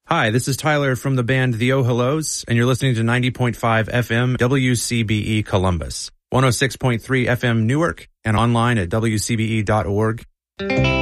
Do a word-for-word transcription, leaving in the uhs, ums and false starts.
Hi, this is Tyler from the band The Oh Hellos, and you're listening to ninety point five F M W C B E Columbus, one oh six point three F M Newark, and online at W C B E dot org.